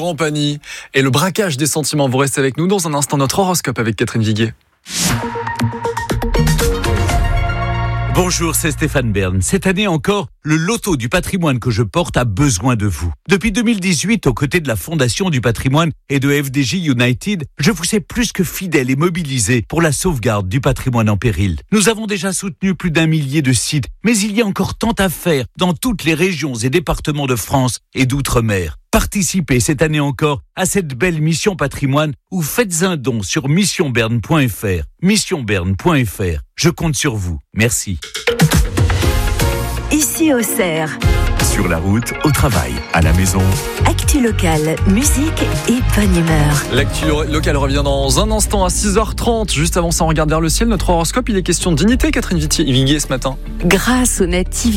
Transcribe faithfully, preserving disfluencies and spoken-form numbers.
compagnie et le braquage des sentiments. Vous restez avec nous dans un instant, notre horoscope avec Catherine Viguier. Bonjour, c'est Stéphane Bern. Cette année encore, le loto du patrimoine que je porte a besoin de vous. Depuis deux mille dix-huit, aux côtés de la Fondation du patrimoine et de F D J United, je vous sais plus que fidèle et mobilisé pour la sauvegarde du patrimoine en péril. Nous avons déjà soutenu plus d'un millier de sites, mais il y a encore tant à faire dans toutes les régions et départements de France et d'outre-mer. Participez cette année encore à cette belle mission patrimoine ou faites un don sur mission bern point f r. mission bern point f r. Je compte sur vous. Merci. Ici Auxerre. Sur la route, au travail, à la maison. Actu locale, musique et bonne humeur. L'actu locale revient dans un instant à six heures trente. Juste avant ça, on regarde vers le ciel. Notre horoscope, il est question de dignité, Catherine Viguier, ce matin. Grâce aux natifs